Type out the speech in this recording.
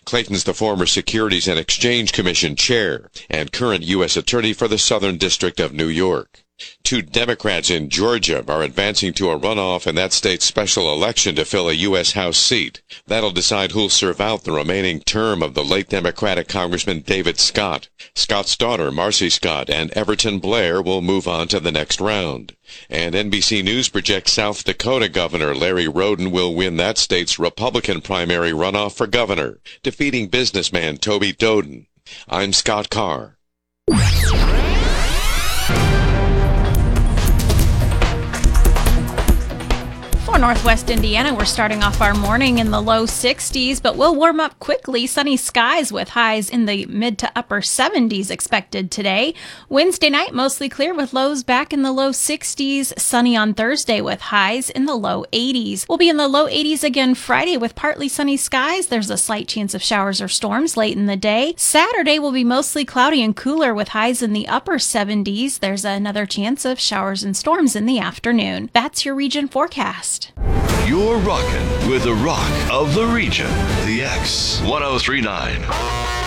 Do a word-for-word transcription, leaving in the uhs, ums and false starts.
Clayton's the former Securities and Exchange Commission chair and current U S attorney for the Southern District of New York. Two Democrats in Georgia are advancing to a runoff in that state's special election to fill a U S House seat. That'll decide who'll serve out the remaining term of the late Democratic Congressman David Scott. Scott's daughter, Marcy Scott, and Everton Blair will move on to the next round. And N B C News projects South Dakota Governor Larry Roden will win that state's Republican primary runoff for governor, defeating businessman Toby Doden. I'm Scott Carr. For Northwest Indiana, we're starting off our morning in the low sixties, but we'll warm up quickly. Sunny skies with highs in the mid to upper seventies expected today. Wednesday night, mostly clear with lows back in the low sixties. Sunny on Thursday with highs in the low eighties. We'll be in the low eighties again Friday with partly sunny skies. There's a slight chance of showers or storms late in the day. Saturday will be mostly cloudy and cooler with highs in the upper seventies. There's another chance of showers and storms in the afternoon. That's your region forecast. You're rocking with the rock of the region, the X ten thirty-nine.